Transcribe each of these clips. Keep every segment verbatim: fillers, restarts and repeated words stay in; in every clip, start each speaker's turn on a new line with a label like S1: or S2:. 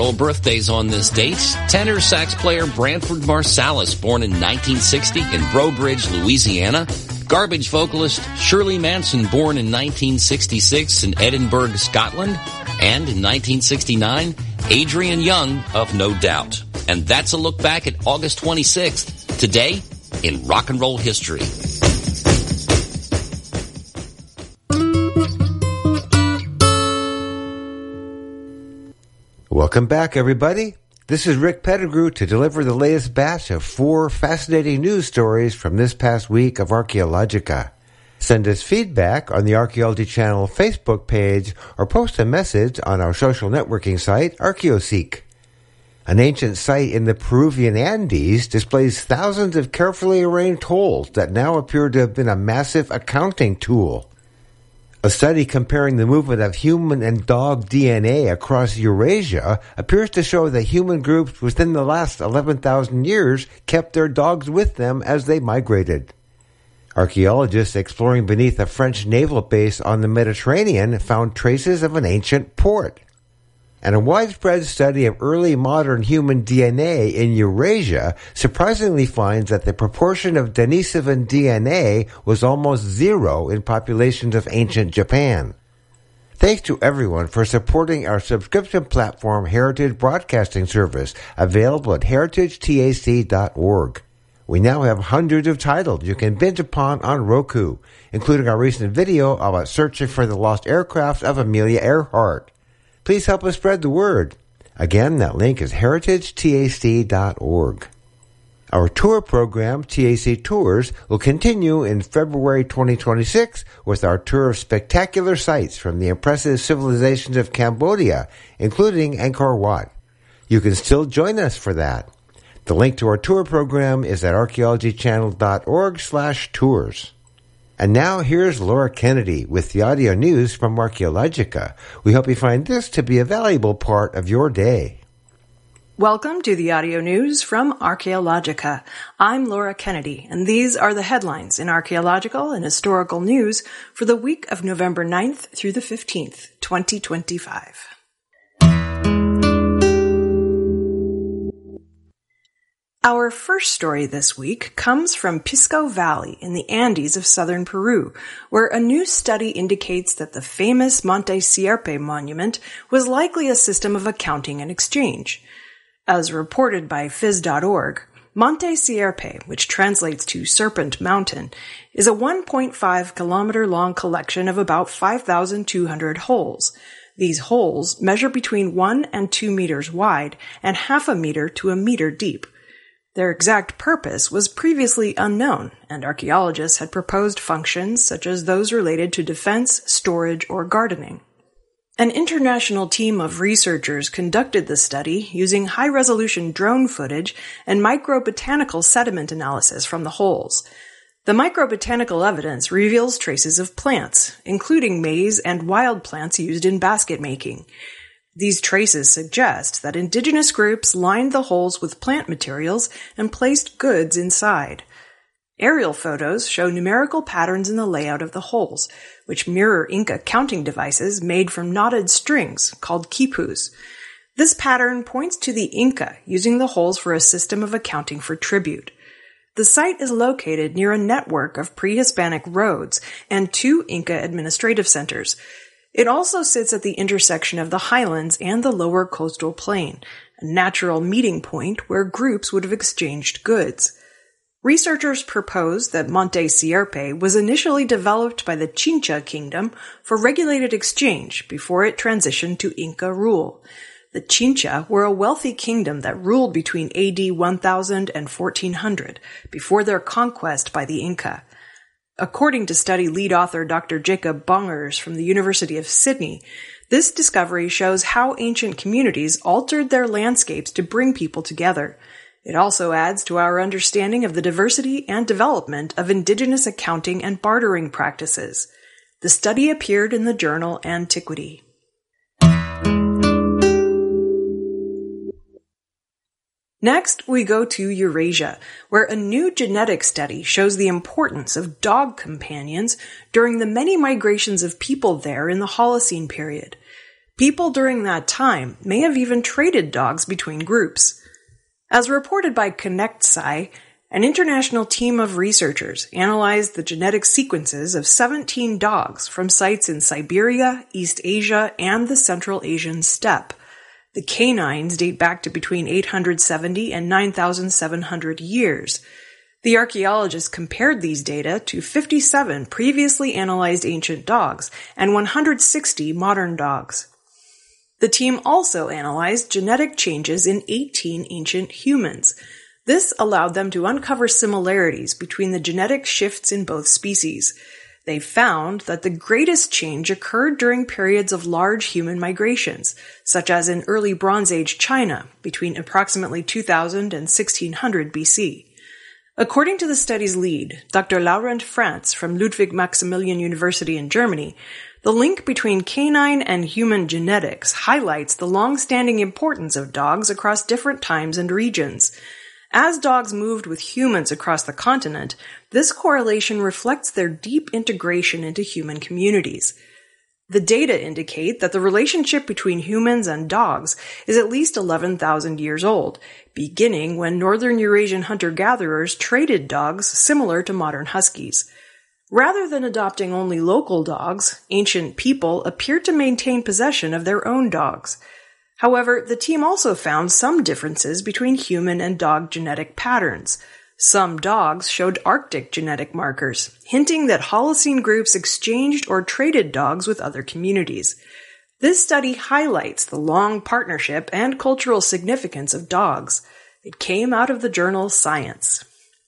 S1: roll birthdays on this date. Tenor sax player Branford Marsalis, born in nineteen sixty in Breaux Bridge, Louisiana. Garbage vocalist Shirley Manson, born in nineteen sixty-six in Edinburgh, Scotland. And in nineteen sixty-nine, Adrian Young of No Doubt. And that's a look back at August twenty-sixth, today in rock and roll history.
S2: Welcome back, everybody. This is Rick Pettigrew to deliver the latest batch of four fascinating news stories from this past week of Archaeologica. Send us feedback on the Archaeology Channel Facebook page or post a message on our social networking site, ArchaeoSeek. An ancient site in the Peruvian Andes displays thousands of carefully arranged holes that now appear to have been a massive accounting tool. A study comparing the movement of human and dog D N A across Eurasia appears to show that human groups within the last eleven thousand years kept their dogs with them as they migrated. Archaeologists exploring beneath a French naval base on the Mediterranean found traces of an ancient port. And a widespread study of early modern human D N A in Eurasia surprisingly finds that the proportion of Denisovan D N A was almost zero in populations of ancient Japan. Thanks to everyone for supporting our subscription platform Heritage Broadcasting Service, available at heritage tac dot org. We now have hundreds of titles you can binge upon on Roku, including our recent video about searching for the lost aircraft of Amelia Earhart. Please help us spread the word. Again, that link is heritage tac dot org. Our tour program, T A C Tours, will continue in February twenty twenty-six with our tour of spectacular sites from the impressive civilizations of Cambodia, including Angkor Wat. You can still join us for that. The link to our tour program is at archaeology channel dot org slash tours. And now here's Laura Kennedy with the audio news from Archaeologica. We hope you find this to be a valuable part of your day.
S3: Welcome to the audio news from Archaeologica. I'm Laura Kennedy, and these are the headlines in archaeological and historical news for the week of November ninth through the fifteenth, twenty twenty-five. Our first story this week comes from Pisco Valley in the Andes of southern Peru, where a new study indicates that the famous Monte Sierpe monument was likely a system of accounting and exchange. As reported by phys dot org, Monte Sierpe, which translates to Serpent Mountain, is a one point five kilometer long collection of about five thousand two hundred holes. These holes measure between one and two meters wide and half a meter to a meter deep. Their exact purpose was previously unknown, and archaeologists had proposed functions such as those related to defense, storage, or gardening. An international team of researchers conducted the study using high-resolution drone footage and microbotanical sediment analysis from the holes. The microbotanical evidence reveals traces of plants, including maize and wild plants used in basket making. These traces suggest that indigenous groups lined the holes with plant materials and placed goods inside. Aerial photos show numerical patterns in the layout of the holes, which mirror Inca counting devices made from knotted strings called quipus. This pattern points to the Inca using the holes for a system of accounting for tribute. The site is located near a network of pre-Hispanic roads and two Inca administrative centers. It also sits at the intersection of the highlands and the lower coastal plain, a natural meeting point where groups would have exchanged goods. Researchers propose that Monte Sierpe was initially developed by the Chincha kingdom for regulated exchange before it transitioned to Inca rule. The Chincha were a wealthy kingdom that ruled between A D one thousand and fourteen hundred, before their conquest by the Inca. According to study lead author Doctor Jacob Bongers from the University of Sydney, this discovery shows how ancient communities altered their landscapes to bring people together. It also adds to our understanding of the diversity and development of indigenous accounting and bartering practices. The study appeared in the journal Antiquity. Next, we go to Eurasia, where a new genetic study shows the importance of dog companions during the many migrations of people there in the Holocene period. People during that time may have even traded dogs between groups. As reported by ConnectSci, an international team of researchers analyzed the genetic sequences of seventeen dogs from sites in Siberia, East Asia, and the Central Asian steppe. The canines date back to between eight hundred seventy and nine thousand seven hundred years. The archaeologists compared these data to fifty-seven previously analyzed ancient dogs and one hundred sixty modern dogs. The team also analyzed genetic changes in eighteen ancient humans. This allowed them to uncover similarities between the genetic shifts in both species. They found that the greatest change occurred during periods of large human migrations, such as in early Bronze Age China between approximately two thousand and sixteen hundred B C. According to the study's lead, Doctor Laurent France from Ludwig Maximilian University in Germany, the link between canine and human genetics highlights the long-standing importance of dogs across different times and regions. As dogs moved with humans across the continent, this correlation reflects their deep integration into human communities. The data indicate that the relationship between humans and dogs is at least eleven thousand years old, beginning when northern Eurasian hunter-gatherers traded dogs similar to modern huskies. Rather than adopting only local dogs, ancient people appeared to maintain possession of their own dogs. However, the team also found some differences between human and dog genetic patterns. Some dogs showed Arctic genetic markers, hinting that Holocene groups exchanged or traded dogs with other communities. This study highlights the long partnership and cultural significance of dogs. It came out of the journal Science.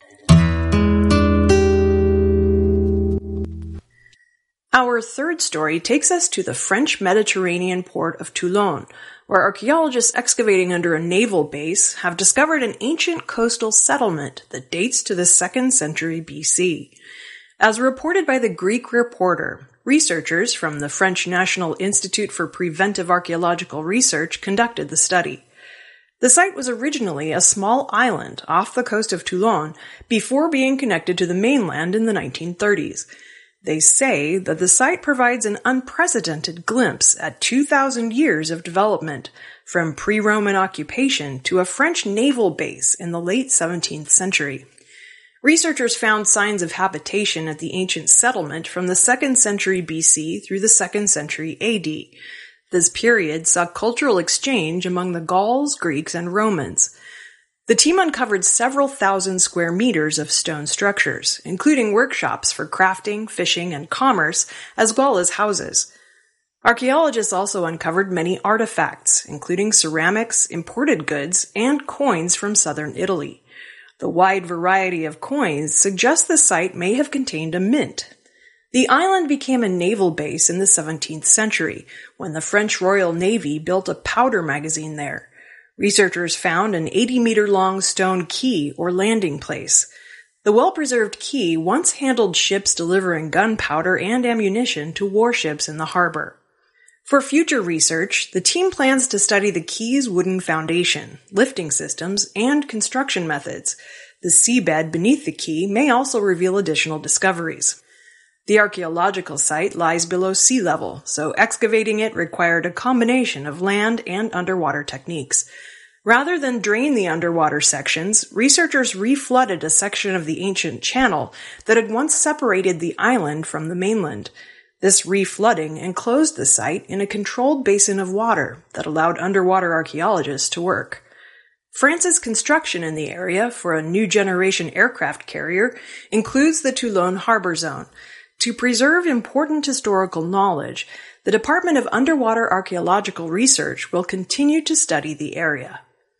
S3: Our third story takes us to the French Mediterranean port of Toulon, where archaeologists excavating under a naval base have discovered an ancient coastal settlement that dates to the second century B C. As reported by the Greek Reporter, researchers from the French National Institute for Preventive Archaeological Research conducted the study. The site was originally a small island off the coast of Toulon before being connected to the mainland in the nineteen thirties. They say that the site provides an unprecedented glimpse at two thousand years of development, from pre-Roman occupation to a French naval base in the late seventeenth century. Researchers found signs of habitation at the ancient settlement from the second century B C through the second century A D. This period saw cultural exchange among the Gauls, Greeks, and Romans. The team uncovered several thousand square meters of stone structures, including workshops for crafting, fishing, and commerce, as well as houses. Archaeologists also uncovered many artifacts, including ceramics, imported goods, and coins from southern Italy. The wide variety of coins suggests the site may have contained a mint. The island became a naval base in the seventeenth century, when the French Royal Navy built a powder magazine there. Researchers found an eighty-meter-long stone quay or landing place. The well-preserved quay once handled ships delivering gunpowder and ammunition to warships in the harbor. For future research, the team plans to study the quay's wooden foundation, lifting systems, and construction methods. The seabed beneath the quay may also reveal additional discoveries. The archaeological site lies below sea level, so excavating it required a combination of land and underwater techniques. Rather than drain the underwater sections, researchers reflooded a section of the ancient channel that had once separated the island from the mainland. This reflooding enclosed the site in a controlled basin of water that allowed underwater archaeologists to work. France's construction in the area for a new generation aircraft carrier includes the Toulon Harbor Zone. To preserve important historical knowledge, the Department of Underwater Archaeological Research will continue to study the area.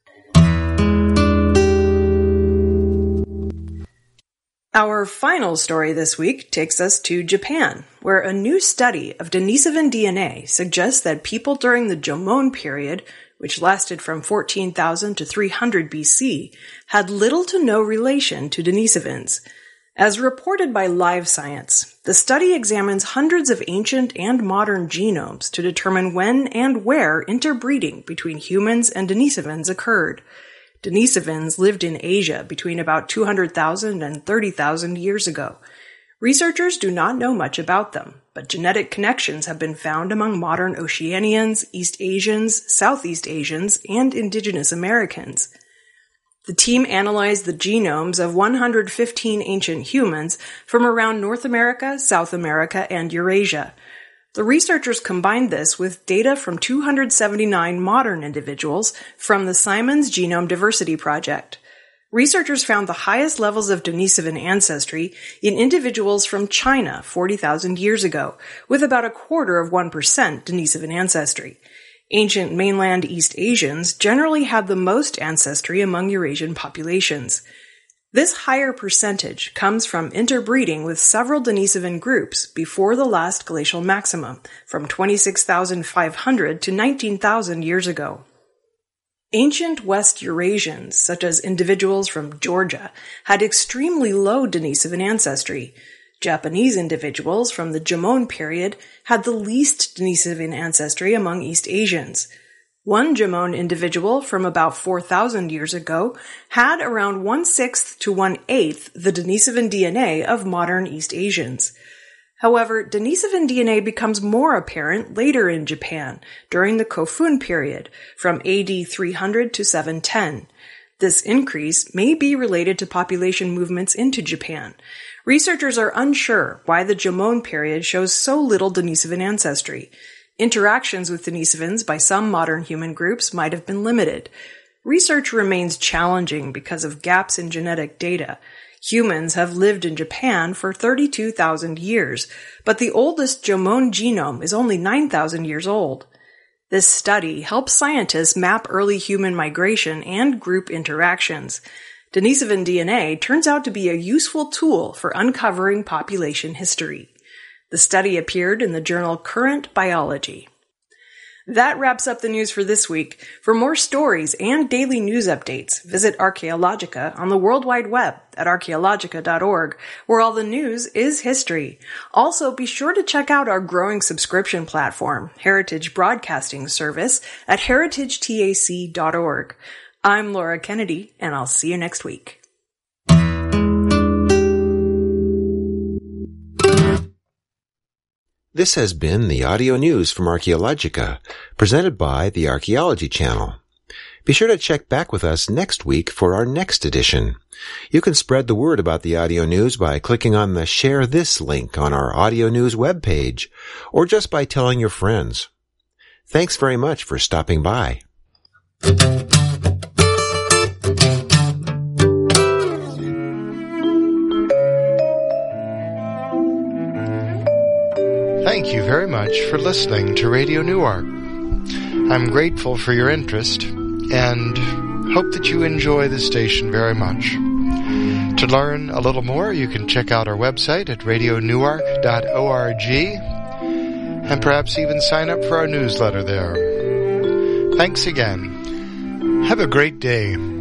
S3: Our final story this week takes us to Japan, where a new study of Denisovan D N A suggests that people during the Jomon period, which lasted from fourteen thousand to three hundred B C, had little to no relation to Denisovans. As reported by Live Science, the study examines hundreds of ancient and modern genomes to determine when and where interbreeding between humans and Denisovans occurred. Denisovans lived in Asia between about two hundred thousand and thirty thousand years ago. Researchers do not know much about them, but genetic connections have been found among modern Oceanians, East Asians, Southeast Asians, and Indigenous Americans. The team analyzed the genomes of one hundred fifteen ancient humans from around North America, South America, and Eurasia. The researchers combined this with data from two hundred seventy-nine modern individuals from the Simons Genome Diversity Project. Researchers found the highest levels of Denisovan ancestry in individuals from China forty thousand years ago, with about a quarter of one percent Denisovan ancestry. Ancient mainland East Asians generally had the most ancestry among Eurasian populations. This higher percentage comes from interbreeding with several Denisovan groups before the last glacial maximum, from twenty-six thousand five hundred to nineteen thousand years ago. Ancient West Eurasians, such as individuals from Georgia, had extremely low Denisovan ancestry. Japanese individuals from the Jomon period had the least Denisovan ancestry among East Asians. One Jomon individual from about four thousand years ago had around one-sixth to one-eighth the Denisovan D N A of modern East Asians. However, Denisovan D N A becomes more apparent later in Japan, during the Kofun period, from A D three hundred to seven ten. This increase may be related to population movements into Japan. Researchers are unsure why the Jomon period shows so little Denisovan ancestry. Interactions with Denisovans by some modern human groups might have been limited. Research remains challenging because of gaps in genetic data. Humans have lived in Japan for thirty-two thousand years, but the oldest Jomon genome is only nine thousand years old. This study helps scientists map early human migration and group interactions. Denisovan D N A turns out to be a useful tool for uncovering population history. The study appeared in the journal Current Biology. That wraps up the news for this week. For more stories and daily news updates, visit Archaeologica on the World Wide Web at archaeologica dot org, where all the news is history. Also, be sure to check out our growing subscription platform, Heritage Broadcasting Service, at heritage tac dot org. I'm Laura Kennedy, and I'll see you next week.
S2: This has been the audio news from Archaeologica, presented by the Archaeology Channel. Be sure to check back with us next week for our next edition. You can spread the word about the audio news by clicking on the Share This link on our audio news webpage, or just by telling your friends. Thanks very much for stopping by.
S4: Thank you very much for listening to Radio Newark. I'm grateful for your interest and hope that you enjoy the station very much. To learn a little more, you can check out our website at radio newark dot org and perhaps even sign up for our newsletter there. Thanks again. Have a great day.